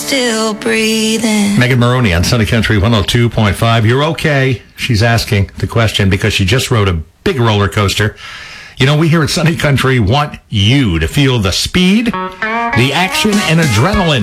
still breathing. Megan Maroney on Sunny Country 102.5. You're okay, she's asking the question because she just rode a big roller coaster. You know, we here at Sunny Country want you to feel the speed, the action, and adrenaline